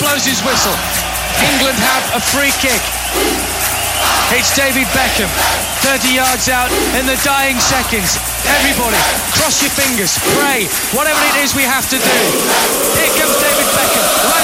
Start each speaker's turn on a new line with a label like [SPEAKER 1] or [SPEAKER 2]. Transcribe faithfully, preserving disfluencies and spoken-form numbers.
[SPEAKER 1] blows his whistle. England have a free kick. It's David Beckham, thirty yards out in the dying seconds. Everybody, cross your fingers, pray, whatever it is we have to do. Here comes David Beckham. Right